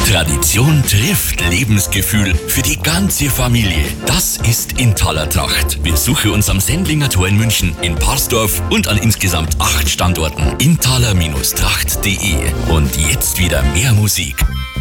Tradition trifft Lebensgefühl für die ganze Familie. Das ist Intaler Tracht. Wir suchen uns am Sendlinger Tor in München, in Parsdorf und an insgesamt 8 Standorten. Intaler-Tracht.de. Und jetzt wieder mehr Musik.